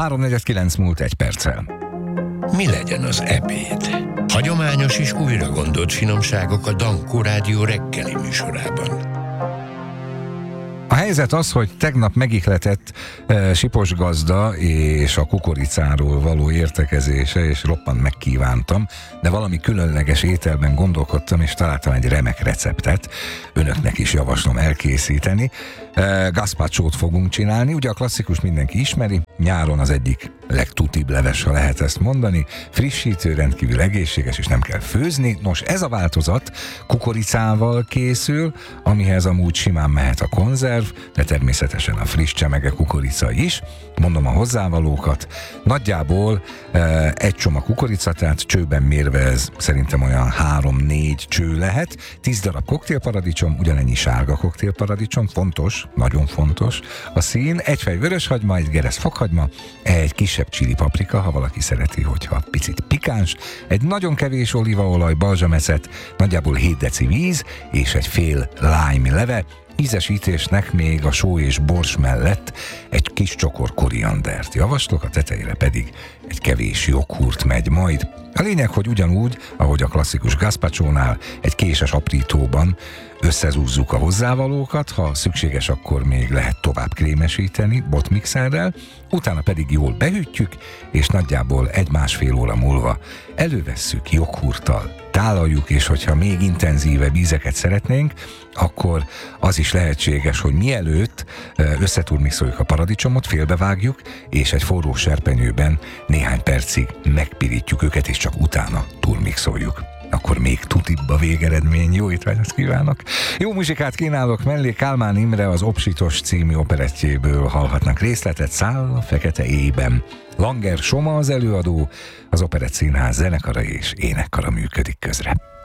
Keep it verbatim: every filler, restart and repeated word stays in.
három kilenc múlt egy perccel. Mi legyen az ebéd? Hagyományos és újra gondolt finomságok a Dankó Rádió reggeli műsorában. A helyzet az, hogy tegnap megihletett e, Sipos gazda és a kukoricáról való értekezése, és roppant megkívántam, de valami különleges ételben gondolkodtam, és találtam egy remek receptet. Önöknek is javaslom elkészíteni. E, gazpachót fogunk csinálni, ugye a klasszikus mindenki ismeri, nyáron az egyik legtutibb leves, ha lehet ezt mondani, frissítő, rendkívül egészséges, és nem kell főzni. Nos, ez a változat kukoricával készül, amihez amúgy simán mehet a konzerv, de természetesen a friss csemege kukorica is. Mondom a hozzávalókat. Nagyjából e, egy csomag kukorica, tehát csőben mérve ez szerintem olyan három-négy cső lehet. tíz darab koktélparadicsom, ugyanennyi sárga koktélparadicsom, fontos, nagyon fontos a szín, egy fej vöröshagyma, egy geresz fokhagyma, egy kisebb chili paprika, ha valaki szereti, hogyha picit pikáns, egy nagyon kevés olívaolaj, balzsamecet, nagyjából hét deci víz, és egy fél lime leve. Ízesítésnek még a só és bors mellett egy kis csokor koriandert javaslok, a tetejére pedig egy kevés joghurt megy majd. A lényeg, hogy ugyanúgy, ahogy a klasszikus gazpachónál, egy késes aprítóban összezúzzuk a hozzávalókat, ha szükséges, akkor még lehet tovább krémesíteni botmixerrel, utána pedig jól behűtjük, és nagyjából egy-másfél óra múlva elővesszük joghurttal, tálaljuk, és hogyha még intenzívebb ízeket szeretnénk, akkor az is lehetséges, hogy mielőtt összeturmixoljuk a paradicsomot, félbevágjuk, és egy forró serpenyőben néhány percig megpirítjuk őket, és csak utána turmixoljuk. Akkor még tutibb a végeredmény. Jó étvágyat kívánok! Jó muzsikát kínálok mellé. Kálmán Imre az Obsitos című operettjéből hallhatnak részletet. Száll a fekete éjben. Langer Soma az előadó, az Operett Színház zenekara és énekkara működik közre.